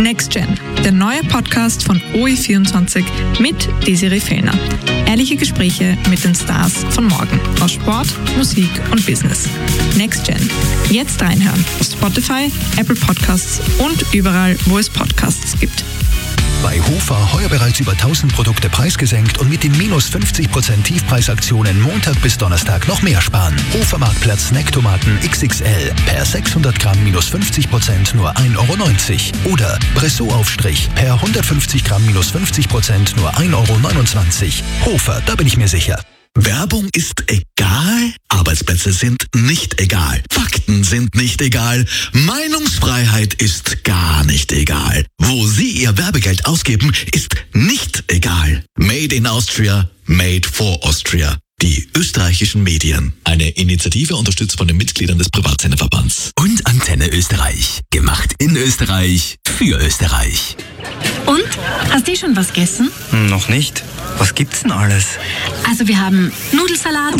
Next Gen, der neue Podcast von OE24 mit Desiree Fellner. Ehrliche Gespräche mit den Stars von morgen aus Sport, Musik und Business. Next Gen. Jetzt reinhören auf Spotify, Apple Podcasts und überall, wo es Podcasts gibt. Bei Hofer heuer bereits über 1000 Produkte preisgesenkt und mit den minus 50% Tiefpreisaktionen Montag bis Donnerstag noch mehr sparen. Hofer Marktplatz Snacktomaten XXL per 600 Gramm minus 50% nur 1,90 € oder Bressot-Aufstrich per 150 Gramm minus 50% nur 1,29 €. Hofer, da bin ich mir sicher. Werbung ist egal, Arbeitsplätze sind nicht egal, Fakten sind nicht egal, Meinungsfreiheit ist gar nicht egal. Wo Sie Ihr Werbegeld ausgeben, ist nicht egal. Made in Austria, made for Austria. Die österreichischen Medien. Eine Initiative unterstützt von den Mitgliedern des Privatsenderverbands. Und Antenne Österreich. Gemacht in Österreich, für Österreich. Und? Hast du schon was gegessen? Noch nicht. Was gibt's denn alles? Also wir haben Nudelsalat.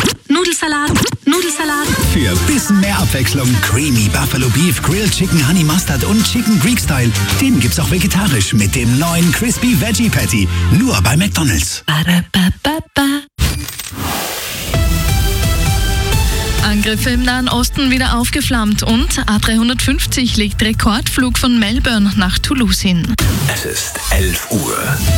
Für ein bisschen mehr Abwechslung Creamy Buffalo Beef, Grilled Chicken Honey Mustard und Chicken Greek Style. Den gibt's auch vegetarisch mit dem neuen Crispy Veggie Patty. Nur bei McDonald's. Angriffe im Nahen Osten wieder aufgeflammt und A350 legt Rekordflug von Melbourne nach Toulouse hin. Es ist 11 Uhr.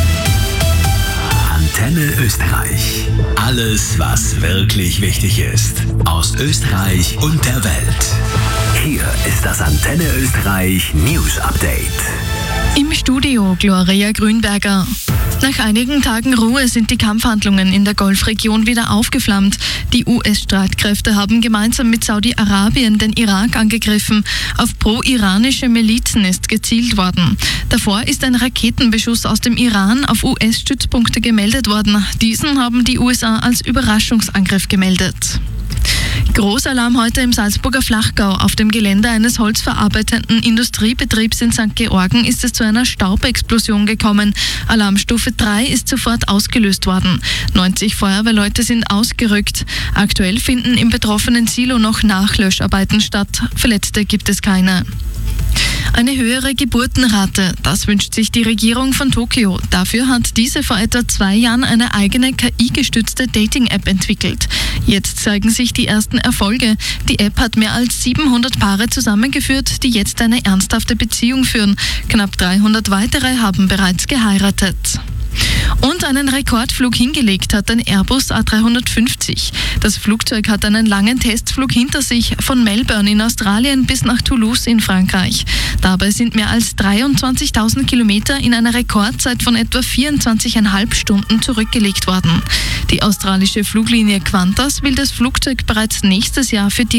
Antenne Österreich. Alles, was wirklich wichtig ist. Aus Österreich und der Welt. Hier ist das Antenne Österreich News Update. Im Studio Gloria Grünberger. Nach einigen Tagen Ruhe sind die Kampfhandlungen in der Golfregion wieder aufgeflammt. Die US-Streitkräfte haben gemeinsam mit Saudi-Arabien den Irak angegriffen. Auf pro-iranische Milizen ist gezielt worden. Davor ist ein Raketenbeschuss aus dem Iran auf US-Stützpunkte gemeldet worden. Diesen haben die USA als Überraschungsangriff gemeldet. Großalarm heute im Salzburger Flachgau. Auf dem Gelände eines holzverarbeitenden Industriebetriebs in St. Georgen ist es zu einer Staubexplosion gekommen. Alarmstufe 3 ist sofort ausgelöst worden. 90 Feuerwehrleute sind ausgerückt. Aktuell finden im betroffenen Silo noch Nachlöscharbeiten statt. Verletzte gibt es keine. Eine höhere Geburtenrate, das wünscht sich die Regierung von Tokio. Dafür hat diese vor etwa 2 Jahren eine eigene KI-gestützte Dating-App entwickelt. Jetzt zeigen sich die ersten Erfolge. Die App hat mehr als 700 Paare zusammengeführt, die jetzt eine ernsthafte Beziehung führen. Knapp 300 weitere haben bereits geheiratet. Und einen Rekordflug hingelegt hat ein Airbus A350. Das Flugzeug hat einen langen Testflug hinter sich von Melbourne in Australien bis nach Toulouse in Frankreich. Dabei sind mehr als 23.000 Kilometer in einer Rekordzeit von etwa 24,5 Stunden zurückgelegt worden. Die australische Fluglinie Qantas will das Flugzeug bereits nächstes Jahr für die